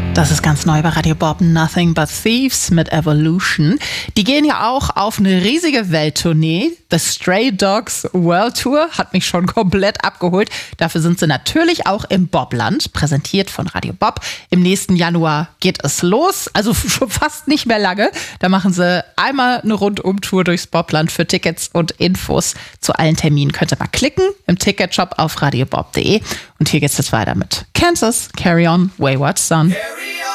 Das ist ganz neu bei Radio Bob, Nothing But Thieves mit Evolution. Die gehen ja auch auf eine riesige Welttournee. The Stray Dogs World Tour hat mich schon komplett abgeholt. Dafür sind sie natürlich auch im Bobland, präsentiert von Radio Bob. Im nächsten Januar geht es los, also schon fast nicht mehr lange. Da machen sie einmal eine Rundumtour durchs Bobland. Für Tickets und Infos zu allen Terminen könnt ihr mal klicken im Ticketshop auf radiobob.de. Und hier geht's jetzt weiter mit Kansas, Carry On, Wayward Son.